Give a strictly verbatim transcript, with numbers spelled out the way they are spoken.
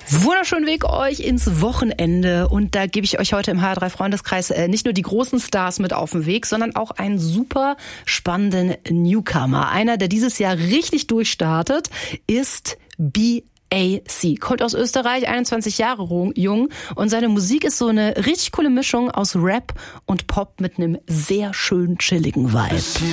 Wunderschönen Weg euch ins Wochenende und da gebe ich euch heute im H R drei Freundeskreis äh, nicht nur die großen Stars mit auf den Weg, sondern auch einen super spannenden Newcomer. Einer, der dieses Jahr richtig durchstartet, ist B A C. Kommt aus Österreich, einundzwanzig Jahre jung und seine Musik ist so eine richtig coole Mischung aus Rap und Pop mit einem sehr schön chilligen Vibe.